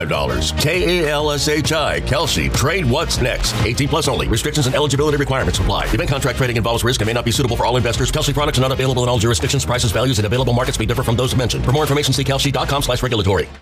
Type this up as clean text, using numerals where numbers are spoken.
KALSHI, Kelsey. Trade what's next. 18 plus only. Restrictions and eligibility requirements apply. Event contract trading involves risk and may not be suitable for all investors. Kelsey products are not available in all jurisdictions. Prices, values, and available markets may differ from those mentioned. For more information, see kelsey.com/regulatory.